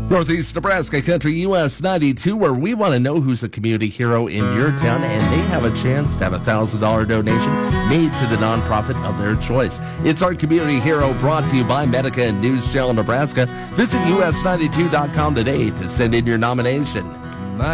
Northeast Nebraska Country US 92, where we want to know who's a community hero in your town, and they have a chance to have a $1,000 donation made to the nonprofit of their choice. It's our community hero, brought to you by Medica and News Channel Nebraska. Visit us92.com today to send in your nomination.